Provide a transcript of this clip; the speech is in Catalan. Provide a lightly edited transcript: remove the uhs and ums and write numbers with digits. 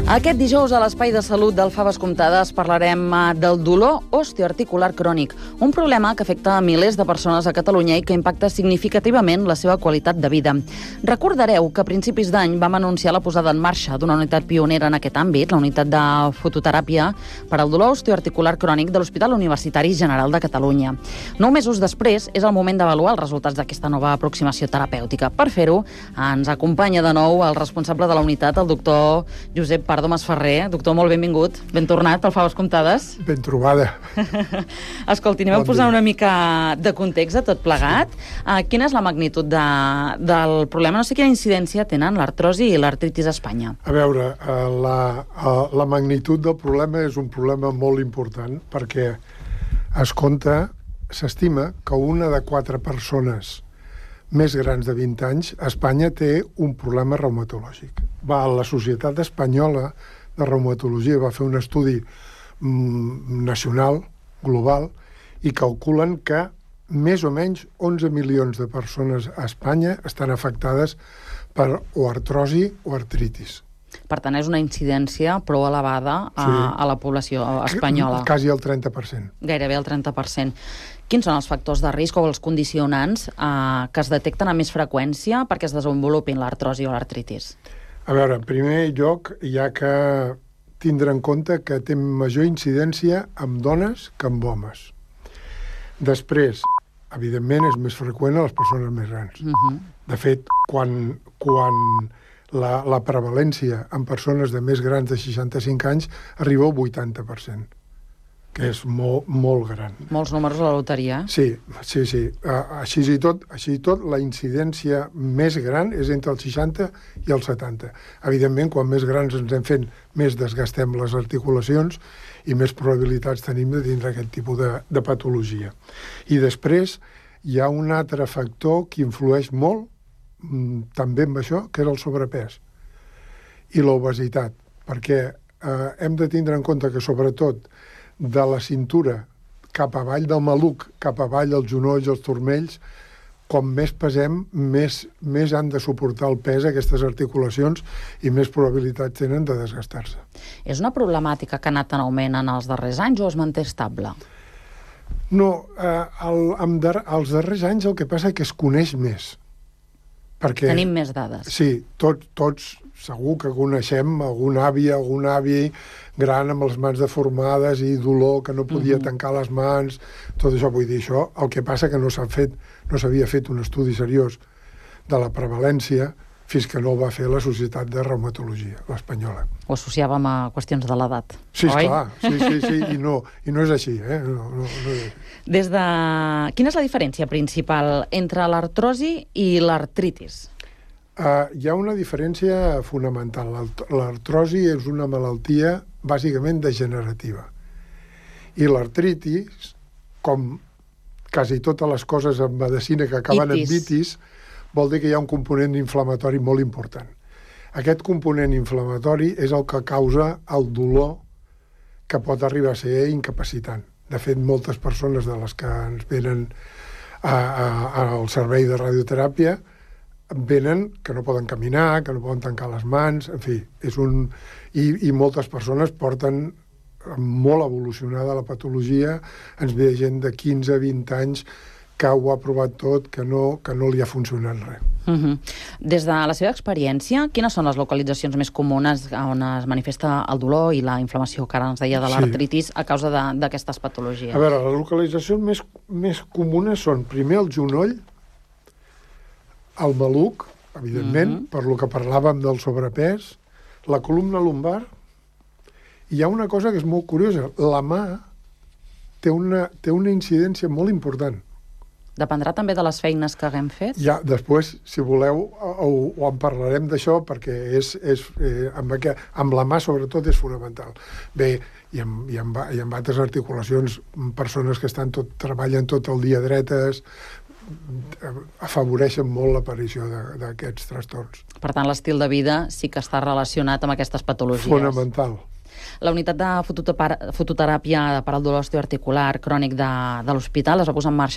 Aquest dijous a l'Espai de Salut del Faves Comptades parlarem del dolor osteoarticular crònic, un problema que afecta a milers de persones a Catalunya i que impacta significativament la seva qualitat de vida. Recordareu que a principis d'any vam anunciar la posada en marxa d'una unitat pionera en aquest àmbit, la unitat de fototeràpia per al dolor osteoarticular crònic de l'Hospital Universitari General de Catalunya. 9 mesos després és el moment d'avaluar els resultats d'aquesta nova aproximació terapèutica. Per fer-ho, ens acompanya de nou el responsable de la unitat, el doctor Josep Pardo Masferrer. Doctor, molt benvingut. Ben tornat al Faves Comptades. Ben trobada. Escolti, anem a posar una mica de context a tot plegat. Quina és la magnitud del problema? No sé quina incidència tenen l'artrosi i l'artritis a Espanya. A veure, la magnitud del problema és un problema molt important perquè s'estima que una de 4 persones més grans de 20 anys a Espanya té un problema reumatològic. La Societat Espanyola de Reumatologia va fer un estudi nacional, global, i calculen que més o menys 11 milions de persones a Espanya estan afectades per o artrosi o artritis. Per tant, és una incidència prou elevada a la població espanyola. Quasi el 30%. Gairebé el 30%. Quins són els factors de risc o els condicionants que es detecten amb més freqüència perquè es desenvolupin l'artrosi o l'artritis? A veure, en primer lloc, hi ha que tindre en compte que té major incidència amb dones que amb homes. Després, evidentment, és més freqüent a les persones més grans. De fet, quan la prevalència en persones de més grans de 65 anys arriba al 80%, que és molt gran. Molts números a la loteria. Sí. Així i tot, la incidència més gran és entre els 60 i els 70. Evidentment, quan més grans ens hem fet, més desgastem les articulacions i més probabilitats tenim de tindre aquest tipus de patologia. I després hi ha un altre factor que influeix molt també amb això, que és el sobrepès i l'obesitat, perquè hem de tindre en compte que sobretot de la cintura cap avall del maluc, cap avall dels genolls, els turmells, com més pesem, més han de suportar el pes aquestes articulacions i més probabilitats tenen de desgastar-se. És una problemàtica que ha anat en augment en els darrers anys o es manté estable? No, als darrers anys el que passa és que es coneix més. Tenim més dades. Sí, tots segur que coneixem algun avi gran amb les mans deformades i dolor que no podia tancar les mans, tot això. Vull dir, això, el que passa que no s'havia fet un estudi seriós de la prevalència fins que no el va fer la Societat de Reumatologia, l'espanyola. Ho associàvem a qüestions de l'edat, sí, oi? Esclar, sí, i no és així, No és així. Quina és la diferència principal entre l'artrosi i l'artritis? Hi ha una diferència fonamental. L'artrosi és una malaltia bàsicament degenerativa. I l'artritis, com quasi totes les coses en medicina que acaben en vitis, vol dir que hi ha un component inflamatori molt important. Aquest component inflamatori és el que causa el dolor que pot arribar a ser incapacitant. De fet, moltes persones de les que ens venen al servei de radioteràpia venen que no poden caminar, que no poden tancar les mans, en fi, i moltes persones porten molt evolucionada la patologia, ens ve gent de 15-20 anys que ho ha provat tot, que no li ha funcionat res. Des de la seva experiència, quines són les localitzacions més comunes on es manifesta el dolor i la inflamació, que ara ens deia de l'artritis, a causa d'aquestes patologies? A veure, les localitzacions més comunes són primer el genoll, el maluc, evidentment, per lo que parlàvem del sobrepès, la columna lumbar. Hi ha una cosa que és molt curiosa. La mà té una incidència molt important. Dependrà també de les feines que haguem fet? Ja, després, si voleu, ho en parlarem d'això, perquè amb la mà, sobretot, és fonamental. Bé, i amb altres articulacions, persones que treballen tot el dia dretes, afavoreixen molt l'aparició d'aquests trastorns. Per tant, l'estil de vida sí que està relacionat amb aquestes patologies. Fonamental. La unitat de fototeràpia per al dolor osteoarticular crònic de l'hospital es va posar en marxa